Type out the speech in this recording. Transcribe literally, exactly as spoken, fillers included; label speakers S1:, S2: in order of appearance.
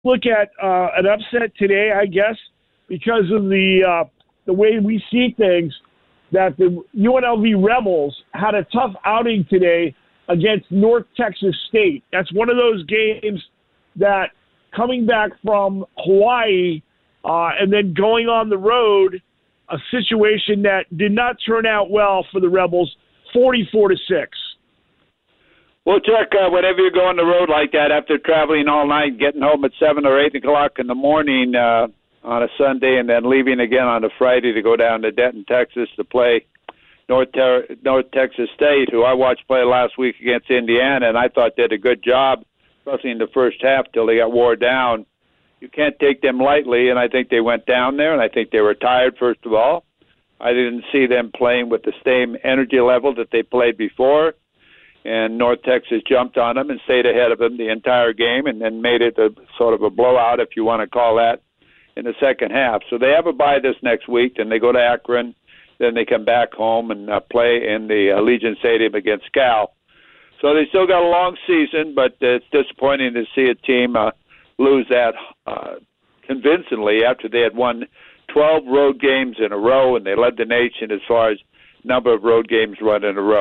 S1: look at uh, an upset today, I guess, because of the uh, the way we see things, that the U N L V Rebels had a tough outing today against North Texas State. That's one of those games that coming back from Hawaii uh, and then going on the road, a situation that did not turn out well for the Rebels, forty-four to six.
S2: Well, Chuck, uh, whenever you go on the road like that, after traveling all night, getting home at seven or eight o'clock in the morning uh, on a Sunday, and then leaving again on a Friday to go down to Denton, Texas, to play North Ter- North Texas State, who I watched play last week against Indiana, and I thought did a good job, especially in the first half till they got wore down. You can't take them lightly, and I think they went down there, and I think they were tired, first of all. I didn't see them playing with the same energy level that they played before. And North Texas jumped on them and stayed ahead of them the entire game, and then made it a sort of a blowout, if you want to call that, in the second half. So they have a bye this next week, then they go to Akron, then they come back home and uh, play in the Allegiant Stadium against Cal. So they still got a long season, but uh, it's disappointing to see a team uh, lose that uh, convincingly after they had won twelve road games in a row, and they led the nation as far as number of road games run in a row.